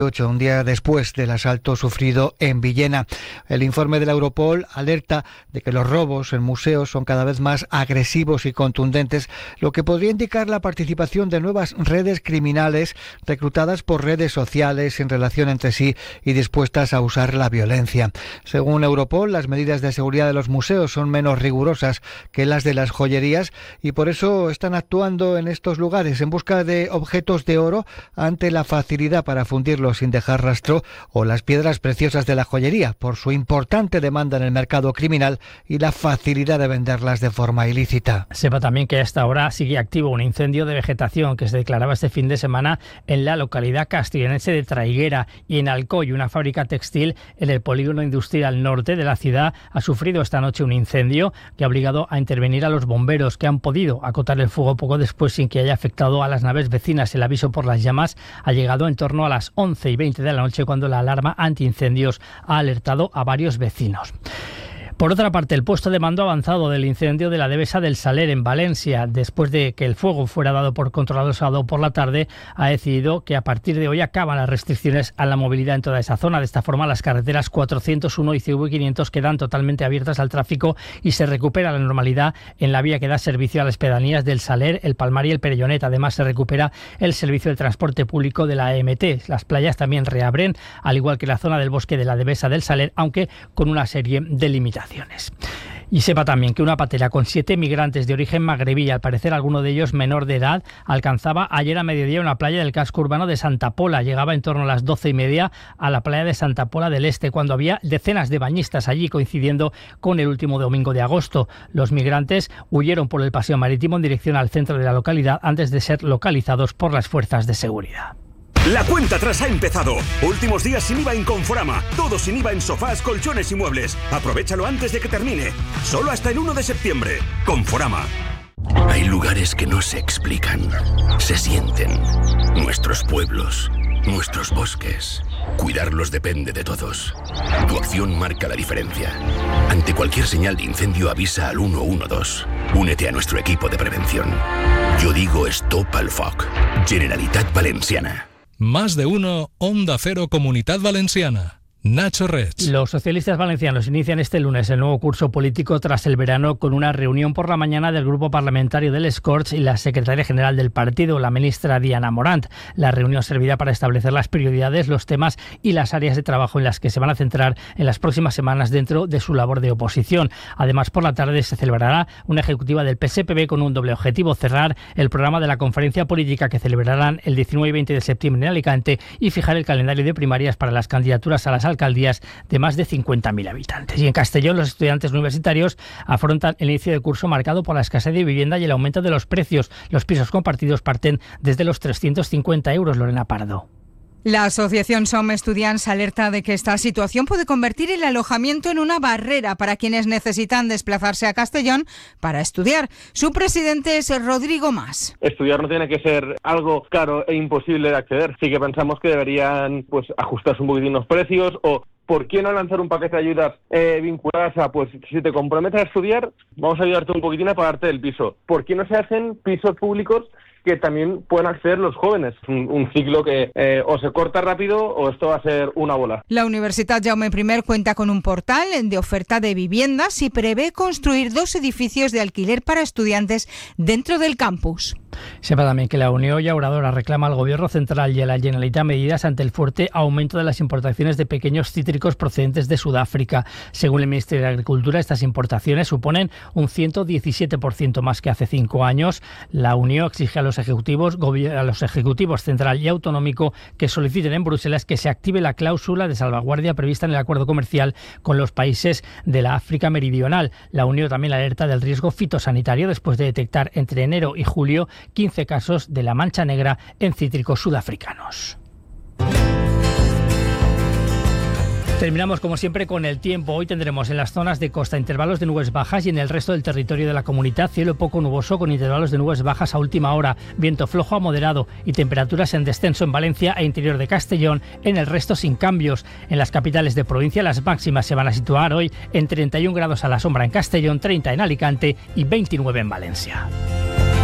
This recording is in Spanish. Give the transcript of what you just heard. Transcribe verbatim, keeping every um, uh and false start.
un día después del asalto sufrido en Villena. El informe de la Europol alerta de que los robos en museos son cada vez más agresivos y contundentes, lo que podría indicar la participación de nuevas redes criminales reclutadas por redes sociales en relación entre sí y dispuestas a usar la violencia. Según Europol, las medidas de seguridad de los museos son menos rigurosas que las de las joyerías y por eso están actuando en estos lugares en busca de objetos de oro ante la facilidad para fundirlos sin dejar rastro, o las piedras preciosas de la joyería por su importante demanda en el mercado criminal y la facilidad de venderlas de forma ilícita. Sepa también que hasta ahora sigue activo un incendio de vegetación que se declaraba este fin de semana en la localidad castellonense de Traiguera y en Alcoy, una fábrica textil en el polígono industrial norte de la ciudad ha sufrido esta noche un incendio que ha obligado a intervenir a los bomberos, que han podido acotar el fuego poco después sin que haya afectado a las naves vecinas. El aviso por las llamas ha llegado en torno a las once y veinte de la noche, cuando la alarma antiincendios ha alertado a varios vecinos. Por otra parte, el puesto de mando avanzado del incendio de la Devesa del Saler en Valencia, después de que el fuego fuera dado por controlado el sábado por la tarde, ha decidido que a partir de hoy acaban las restricciones a la movilidad en toda esa zona. De esta forma, las carreteras cuatrocientos uno y C V quinientos quedan totalmente abiertas al tráfico y se recupera la normalidad en la vía que da servicio a las pedanías del Saler, el Palmar y el Perellonet. Además, se recupera el servicio de transporte público de la A M T. Las playas también reabren, al igual que la zona del bosque de la Devesa del Saler, aunque con una serie de limitaciones. Y sepa también que una patera con siete migrantes de origen magrebí, al parecer alguno de ellos menor de edad, alcanzaba ayer a mediodía una playa del casco urbano de Santa Pola. Llegaba en torno a las doce y media a la playa de Santa Pola del Este, cuando había decenas de bañistas allí, coincidiendo con el último domingo de agosto. Los migrantes huyeron por el paseo marítimo en dirección al centro de la localidad antes de ser localizados por las fuerzas de seguridad. La cuenta atrás ha empezado. Últimos días sin I V A en Conforama. Todo sin I V A en sofás, colchones y muebles. Aprovéchalo antes de que termine. Solo hasta el uno de septiembre. Conforama. Hay lugares que no se explican, se sienten. Nuestros pueblos, nuestros bosques. Cuidarlos depende de todos. Tu acción marca la diferencia. Ante cualquier señal de incendio, avisa al uno uno dos. Únete a nuestro equipo de prevención. Yo digo stop al foc. Generalitat Valenciana. Más de uno, Onda Cero Comunidad Valenciana. Nacho Rech. Los socialistas valencianos inician este lunes el nuevo curso político tras el verano con una reunión por la mañana del grupo parlamentario del Escorts y la secretaria general del partido, la ministra Diana Morant. La reunión servirá para establecer las prioridades, los temas y las áreas de trabajo en las que se van a centrar en las próximas semanas dentro de su labor de oposición. Además, por la tarde se celebrará una ejecutiva del P S P B con un doble objetivo: cerrar el programa de la conferencia política que celebrarán el diecinueve y veinte de septiembre en Alicante y fijar el calendario de primarias para las candidaturas a las alcaldías de más de cincuenta mil habitantes. Y en Castellón, los estudiantes universitarios afrontan el inicio de curso marcado por la escasez de vivienda y el aumento de los precios. Los pisos compartidos parten desde los trescientos cincuenta euros. Lorena Pardo. La asociación Som Estudiants alerta de que esta situación puede convertir el alojamiento en una barrera para quienes necesitan desplazarse a Castellón para estudiar. Su presidente es Rodrigo Mas. Estudiar no tiene que ser algo caro e imposible de acceder. Sí que pensamos que deberían pues ajustarse un poquitín los precios, o ¿por qué no lanzar un paquete de ayudas eh, vinculadas a, pues, si te comprometes a estudiar, vamos a ayudarte un poquitín a pagarte el piso? ¿Por qué no se hacen pisos públicos que también puedan acceder los jóvenes? Un, un ciclo que eh, o se corta rápido o esto va a ser una bola. La Universitat Jaume I cuenta con un portal de oferta de viviendas y prevé construir dos edificios de alquiler para estudiantes dentro del campus. Sepa también que la Unión Llauradora reclama al Gobierno Central y a la Generalitat medidas ante el fuerte aumento de las importaciones de pequeños cítricos procedentes de Sudáfrica. Según el Ministerio de Agricultura, estas importaciones suponen un ciento diecisiete por ciento más que hace cinco años. La Unión exige a los ejecutivos, a los ejecutivos central y autonómico que soliciten en Bruselas que se active la cláusula de salvaguardia prevista en el acuerdo comercial con los países de la África Meridional. La Unión también alerta del riesgo fitosanitario después de detectar entre enero y julio quince casos de la mancha negra en cítricos sudafricanos. Terminamos como siempre con el tiempo. Hoy tendremos en las zonas de costa intervalos de nubes bajas y en el resto del territorio de la comunidad cielo poco nuboso con intervalos de nubes bajas a última hora, viento flojo a moderado y temperaturas en descenso en Valencia e interior de Castellón, en el resto sin cambios. En las capitales de provincia las máximas se van a situar hoy en treinta y un grados a la sombra en Castellón, treinta en Alicante y veintinueve en Valencia.